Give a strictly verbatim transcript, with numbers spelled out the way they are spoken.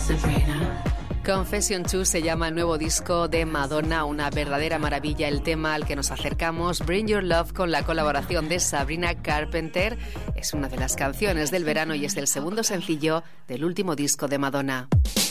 Sabrina. Confession dos se llama el nuevo disco de Madonna, una verdadera maravilla el tema al que nos acercamos. Bring Your Love, con la colaboración de Sabrina Carpenter, es una de las canciones del verano y es el segundo sencillo del último disco de Madonna.